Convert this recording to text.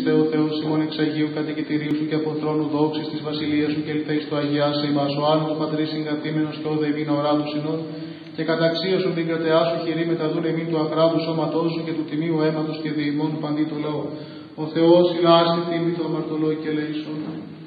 Χριστέ ο Θεός ημών εξ Αγίου κατοικητηρίου σου και από θρόνου δόξης της βασιλείας σου και ελθέης του Αγιάσε ημάς ο άνος πατρίς συγκαθήμενος και όδε ημίν ορά του συνόν και καταξία σου την κρατεά σου χειρή μεταδούν εμήν του ακράδου σώματός σου και του τιμίου αίματος και διημών παντί το λαό. Ο Θεός ηλάστη τίμη το αμαρτωλό και ελεησόν.